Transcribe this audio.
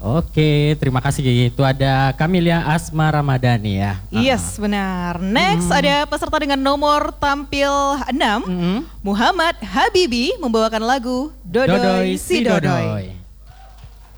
Oke, terima kasih. Itu ada Camelia Asma Ramadhani ya. Yes, benar. Next ada peserta dengan nomor tampil 6, Muhammad Habibi membawakan lagu Dodoi Si Dodoi.